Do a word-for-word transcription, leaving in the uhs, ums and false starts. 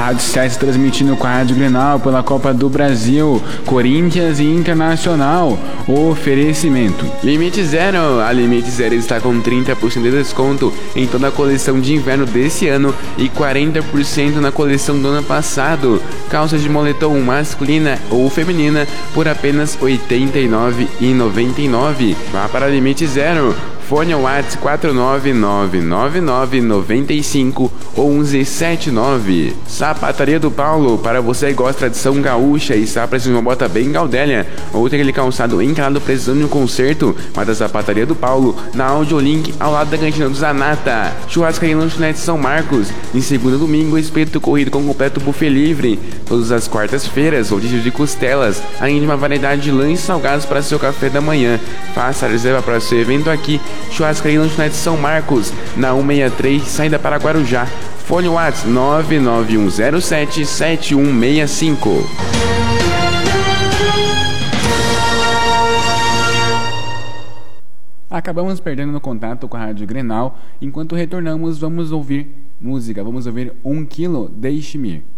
Rádio sete transmitindo com a Rádio Grenal pela Copa do Brasil, Corinthians e Internacional. Oferecimento Limite Zero. A Limite Zero está com trinta por cento de desconto em toda a coleção de inverno desse ano e quarenta por cento na coleção do ano passado. Calças de moletom masculina ou feminina por apenas oitenta e nove reais e noventa e nove centavos. Vá para Limite Zero. Fone WhatsApp quatro nove nove nove nove nove cinco um um sete nove. Sapataria do Paulo, para você que gosta de tradição gaúcha e está precisando de uma bota bem gaudélia ou tem aquele calçado encalado precisando de um conserto, mas da Sapataria do Paulo, na Audiolink, ao lado da cantina do Zanata. Churrascaria Lanchonete São Marcos, de segunda a domingo, espeto corrido com completo buffet livre. Todas as quartas-feiras, rodízio de costelas, além de uma variedade de lanches salgados para seu café da manhã. Faça a reserva para seu evento aqui. Churrascaria Lanchonete São Marcos, na cento e sessenta e três, saída para Guarujá. Fone WhatsApp nove nove um zero sete sete um seis cinco. Acabamos perdendo o contato com a Rádio Grenal. Enquanto retornamos, vamos ouvir música. Vamos ouvir Um Quilo, Deixe-me Ir.